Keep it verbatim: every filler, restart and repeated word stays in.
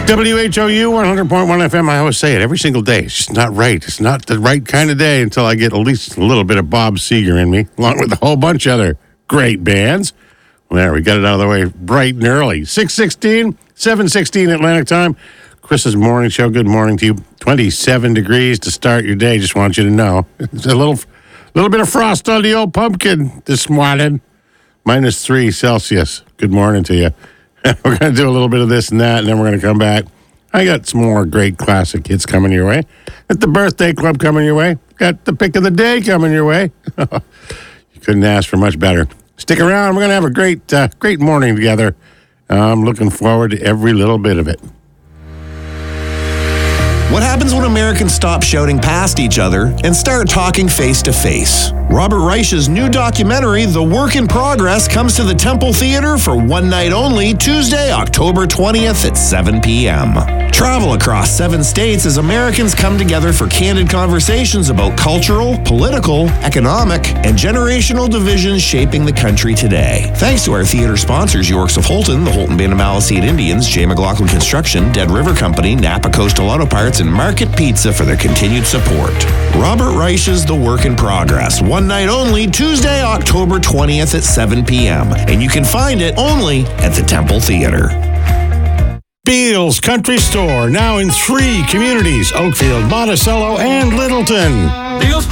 W H O U one hundred point one F M. I always say it every single day. It's just not right. It's not the right kind of day until I get at least a little bit of Bob Seger in me, along with a whole bunch of other great bands. Well, there, we got it out of the way bright and early. six sixteen, seven sixteen Atlantic time. Chris's morning show. Good morning to you. twenty-seven degrees to start your day. Just want you to know. It's a little, little bit of frost on the old pumpkin this morning. Minus three Celsius. Good morning to you. We're going to do a little bit of this and that, and then we're going to come back. I got some more great classic hits coming your way. Got the birthday club coming your way. Got the pick of the day coming your way. You couldn't ask for much better. Stick around. We're going to have a great, uh, great morning together. I'm looking forward to every little bit of it. What happens when Americans stop shouting past each other and start talking face to face? Robert Reich's new documentary, The Work in Progress, comes to the Temple Theater for one night only, Tuesday, October twentieth at seven p.m. Travel across seven states as Americans come together for candid conversations about cultural, political, economic, and generational divisions shaping the country today. Thanks to our theater sponsors, Yorks of Holton, the Holton Band of Maliseet Indians, J. McLaughlin Construction, Dead River Company, Napa Coastal Auto Parts, and Market Pizza for their continued support. Robert Reich's The Work in Progress, one night only, Tuesday, October twentieth at seven p.m. And you can find it only at the Temple Theater. Beals Country Store, now in three communities, Oakfield, Monticello, and Littleton. Beals